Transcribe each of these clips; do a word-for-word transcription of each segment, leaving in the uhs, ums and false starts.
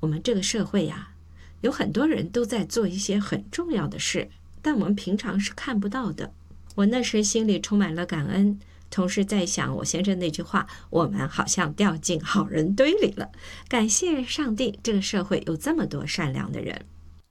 我们这个社会呀，有很多人都在做一些很重要的事，但我们平常是看不到的。我那时心里充满了感恩，同时在想我先生那句话，我们好像掉进好人堆里了。感谢上帝，这个社会有这么多善良的人。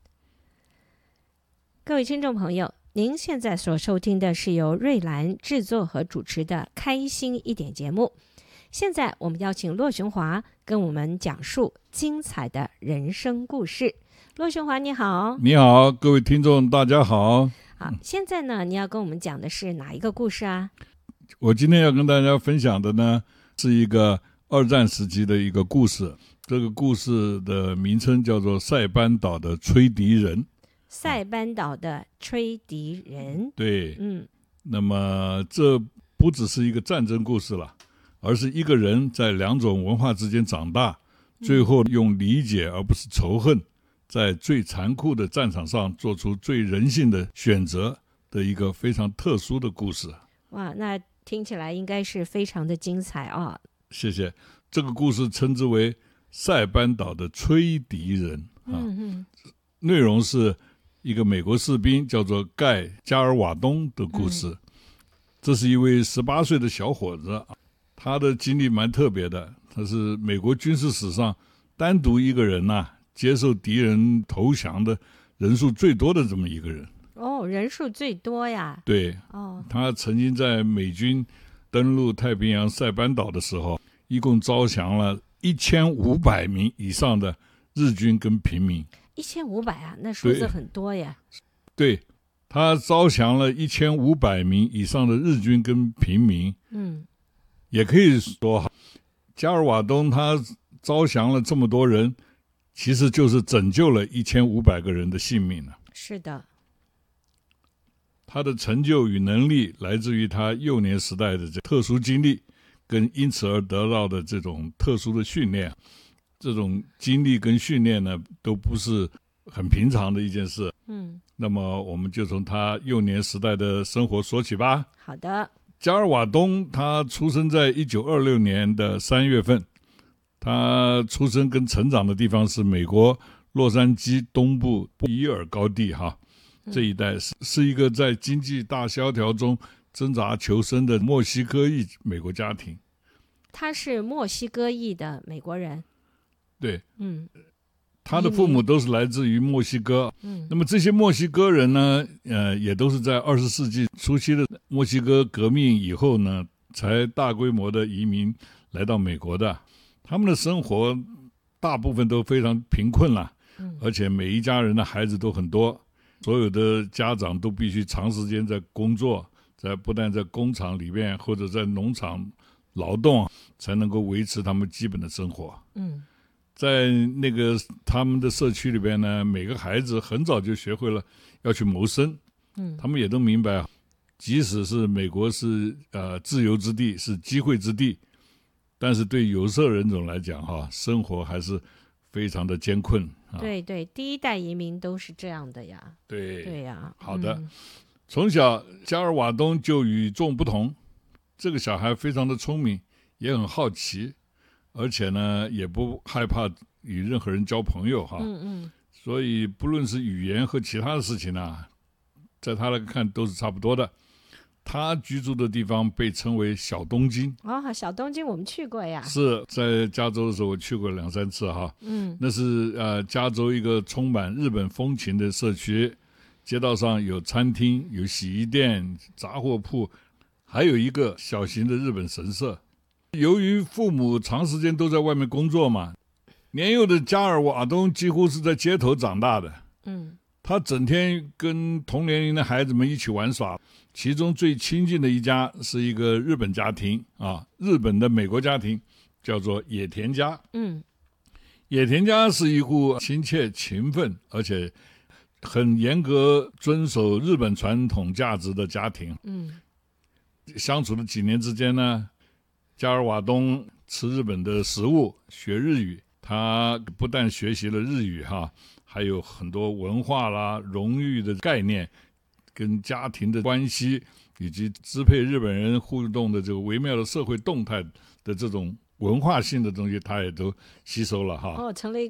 各位听众朋友，您现在所收听的是由瑞兰制作和主持的开心一点节目。现在我们邀请骆雄华跟我们讲述精彩的人生故事。骆雄华你好。 你好，各位听众大家好。 好，现在呢你要跟我们讲的是哪一个故事啊？ 我今天要跟大家分享的呢是一个二战时期的一个故事，这个故事的名称叫做塞班岛的吹笛人。 塞班岛的吹笛人， 对， 嗯， 那么这不只是一个战争故事了，而是一个人在两种文化之间长大，最后用理解而不是仇恨，在最残酷的战场上做出最人性的选择的一个非常特殊的故事。 哇，那听起来应该是非常的精彩啊！ 谢谢。这个故事称之为塞班岛的吹笛人啊， 嗯嗯， 内容是一个美国士兵叫做盖加尔瓦东的故事。嗯、这是一位十八岁的小伙子，他的经历蛮特别的，他是美国军事史上单独一个人呐、啊，接受敌人投降的人数最多的这么一个人。 哦，人数最多呀？ 对， 哦， 他曾经在美军登陆太平洋塞班岛的时候，一共招降了一千五百名以上的日军跟平民。 一千五百啊，那数字很多呀。 对，他招降了一千五百名以上的日军跟平民。 嗯， 也可以说，加尔瓦东他招降了这么多人，其实就是拯救了一千五百个人的性命了。 是的。 他的成就与能力来自于他幼年时代的这特殊经历，跟因此而得到的这种特殊的训练。这种经历跟训练呢，都不是很平常的一件事。 嗯， 那么我们就从他幼年时代的生活说起吧。 好的。 加尔瓦东他出生在一九二六年的三月份，他出生跟成长的地方是美国洛杉矶东部伊尔高地哈。这一带是是一个在经济大萧条中挣扎求生的墨西哥裔美国家庭。 他是墨西哥裔的美国人。 对， 嗯， 他的父母都是来自于墨西哥。 嗯， 那么这些墨西哥人呢，呃，也都是在二十世纪初期的墨西哥革命以后呢，才大规模的移民来到美国的。他们的生活大部分都非常贫困了， 嗯， 而且每一家人的孩子都很多。所有的家长都必须长时间在工作，在不但在工厂里面或者在农场劳动，才能够维持他们基本的生活。 嗯， 在那个他们的社区里边呢，每个孩子很早就学会了要去谋生。 嗯， 他们也都明白，即使是美国是呃自由之地，是机会之地，但是对有色人种来讲哈，生活还是非常的艰困。 对对，第一代移民都是这样的呀。 对对呀。 好的。 嗯， 从小加尔瓦东就与众不同，这个小孩非常的聪明，也很好奇，而且呢也不害怕与任何人交朋友哈。 嗯嗯， 所以不论是语言和其他的事情啊，在他来看都是差不多的。他居住的地方被称为小东京。 哦，小东京我们去过呀。 是在加州的时候我去过两三次哈。 嗯， 那是呃加州一个充满日本风情的社区，街道上有餐厅，有洗衣店、杂货铺，还有一个小型的日本神社。由于父母长时间都在外面工作嘛，年幼的加尔瓦东几乎是在街头长大的。 嗯， 他整天跟同年龄的孩子们一起玩耍，其中最亲近的一家是一个日本家庭啊，日本的美国家庭，叫做野田家。 嗯， 野田家是一户亲切勤奋而且很严格遵守日本传统价值的家庭。 嗯， 相处的几年之间呢，加尔瓦东吃日本的食物，学日语。他不但学习了日语哈，还有很多文化啦、荣誉的概念，跟家庭的关系，以及支配日本人互动的这个微妙的社会动态的这种文化性的东西，他也都吸收了哈。 哦，成了一个